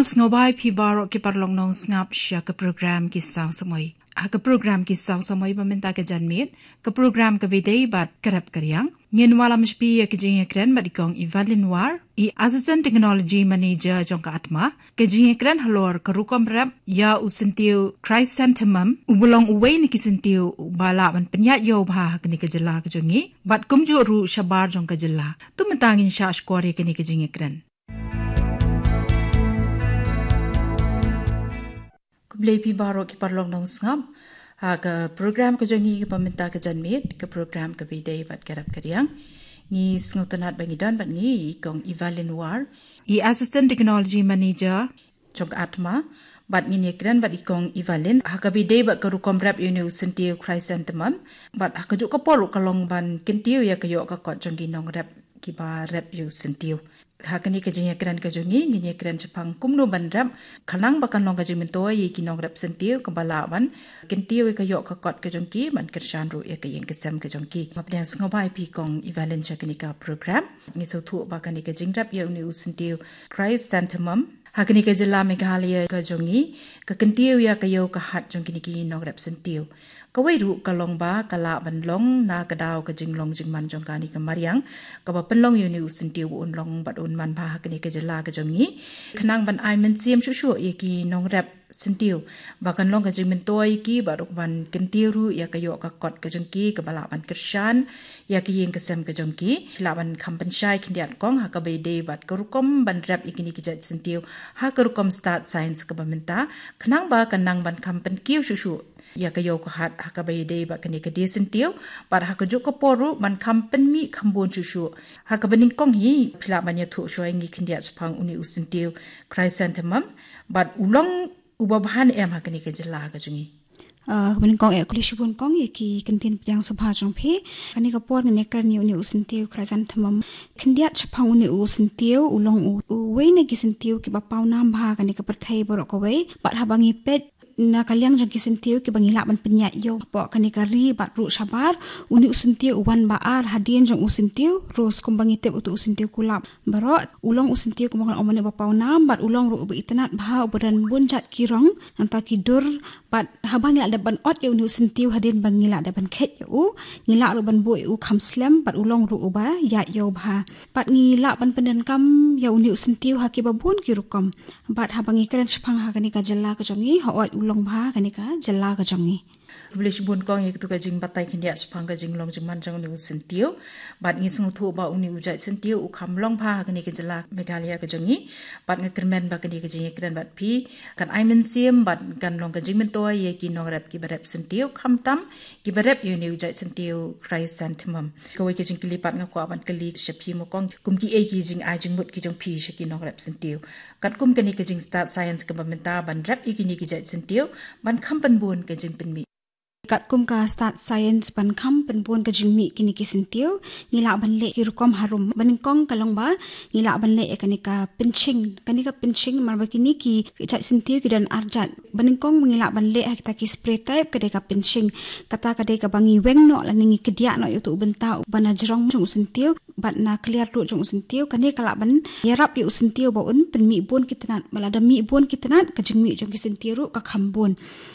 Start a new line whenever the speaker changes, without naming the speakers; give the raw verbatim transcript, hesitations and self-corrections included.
Mapdang sngobai pi baro ki parlong nong snap sya ke program ki sang samoi. Ha ke program ki sang samoi paminta ke janmit ke program ke bidai bat kerap karyang. Ngin wala mshpi ya ke jing ekran bat ikong Evelyn War i Assistant Technology Manager jong ka atma ke jing ekran halor ke rukom rap ya usentiu chrysanthemum ubulong uwei ni kisentiu bala ban penyat yo bha ke ni ke jela ke jongi bat kumju ru shabar jong ke jela. Tu mentangin sya skore ke ni ke jing ekran. Kublai baro ki parlong nong ngam ha ke program ke jongi ke peminta ke janmit ke program ke bidai bat kerap karyang ni sngotanat bangidan bat ni kong Evelyn War i Assistant Technology Manager jong atma bat ni ekran bat ikong Evelyn ha ke bidai bat ke rukom rap uni usentiu chrysanthemum bat ha ke juk kapor kalong ban kentiu ya ke yo ka kot jongi nong rap ki ba rap yu sentiu ha kani ke jing ekran ke jongi ni ekran Jepang kumno ban rap khanang bakan long ke jing mentoi ye ki nong rap sentiu ke bala ban kentiu ke yo ka kot ke jongki ban kershan ru ye ke yeng ke sam ke jongki mapdang sngobai pi kong Evelyn chakani ka program ni so thu bakan ke jing rap ye uni usentiu chrysanthemum ha kani ke jela Meghalaya ke jongi ke kentiu ya ke yo ka hat jongki ni ki nong rap sentiu kawai ru kalong ba kala ban long na kadau ke jing long jing man jong kani ke mariang ka ba penlong yu ni usentiu un long bat un man ba kani ke jela ke jongi khnang ban ai men siam shu shu ye ki nong rap sentiu bakan long ke jing mentoi ki baruk ban kentiu ru ya ke yo ka kot ke jongki ke bala ban kershan ya ke yeng ke sam ke jongki la ban kampen shai kindiat kong ha ka be de bat ke rukom ban rap ikini ke jat sentiu ha ke rukom start science ke bamenta khnang ba kanang ban kampen kiu shu shu ya ke yo ko hat ha ka bai dei ba kani ke de sentiu par ha ka jo ko poru man kampen mi khambon chu shu ha ka baning kong hi phila ban ya thu shoi ngi khindia chpang uni usentiu chrysanthemum bat ulong ubabhan em ha kani ke jela ka jungi
Uh, Kemudian kong eh kulis pun kong ye ki kentin yang sabha jong phe kani ka por ne kar ni uni usentiu chrysanthemum khindia chapang uni usentiu ulong u we ne ki sentiu ki ba pau nam bha kani ka perthai borok ko we bat habangi pet na kaliang jong kisentiu ki bangila ban penyat yo po kani kari bat ru sabar uni usentiu uwan baar hadien jong usentiu ros kumbangi tep utu usentiu kulap barot ulong usentiu kumangan omane bapau nam bat ulong ru ubi itenat bha ubadan bunjat kirong nanta kidur bat habang ngila daban ot yo uni usentiu hadien bangila daban khet yo ngila ru ban bu u khamslem bat ulong ru uba ya yo bha bat ngila ban penden kam ya uni usentiu hakibabun kirukom bat habangi keren sepang hakani ka jela ka jongi ho ulong bha kani ka jela ka jongi
Kublish bun kong ye tu ka jing batai kindia chpang ka jing long jing man jang uni usentiu bat ngi sngu thu ba uni ujai sentiu u kham long bha kani ke jela Meghalaya ka jongi bat ngi kermen ba kani ke jing ekran bat pi kan aimen sim bat kan long ka jing mentoi ye ki nong rap ki barep sentiu kham tam ki barep uni ujai sentiu chrysanthemum ko we ke jing kilipat nga ko ban kali shapi mo kong kum ki e ki jing ai jing mut ki jong pi shaki nong rap sentiu kat kum kani ke jing start science ka bamenta ban rap ikini ki jai sentiu ban kham pan bun ke jing pen mi
kat kum ka start science ban kham penbun ka jingmi kini kisentiu ngila ban le ki rukom harum baningkong kalong ba ngila ban le kani ka pinching kani ka pinching mar ba kini ki chai sentiu ki dan arjat baningkong ngila ban le kita ki spray type ka de ka pinching kata ka de ka bangi weng no la ningi kedia no yutu benta bana jrong jong sentiu bat na clear ru jong sentiu kani kala ban yarap yu sentiu ba un penmi bun kitanat malada mi bun kitanat ka jingmi jong kisentiu ru ka khambun